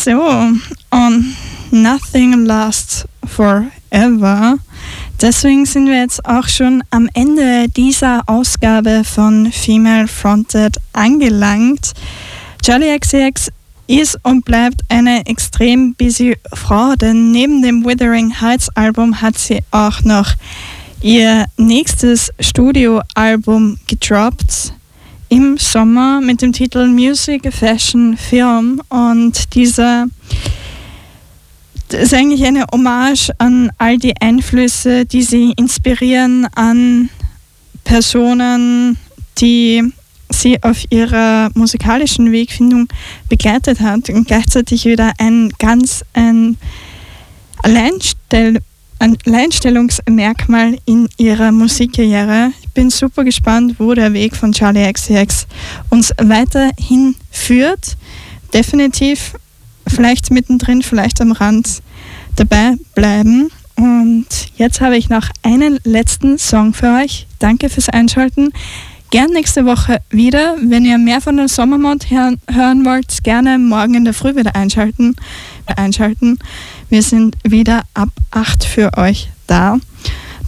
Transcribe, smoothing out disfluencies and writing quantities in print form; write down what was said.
So, und nothing lasts forever. Deswegen sind wir jetzt auch schon am Ende dieser Ausgabe von Female Fronted angelangt. Charli XCX ist und bleibt eine extrem busy Frau, denn neben dem Wuthering Heights Album hat sie auch noch ihr nächstes Studioalbum gedroppt im Sommer mit dem Titel Music, Fashion, Film, und das ist eigentlich eine Hommage an all die Einflüsse, die sie inspirieren, an Personen, die sie auf ihrer musikalischen Wegfindung begleitet hat, und gleichzeitig wieder ein Alleinstellungsmerkmal in ihrer Musikkarriere. Ich bin super gespannt, wo der Weg von Charli XCX uns weiterhin führt. Definitiv vielleicht mittendrin, vielleicht am Rand dabei bleiben. Und jetzt habe ich noch einen letzten Song für euch. Danke fürs Einschalten. Gern nächste Woche wieder. Wenn ihr mehr von der Sommermod hören wollt, gerne morgen in der Früh wieder einschalten. Wir sind wieder ab 8 für euch da.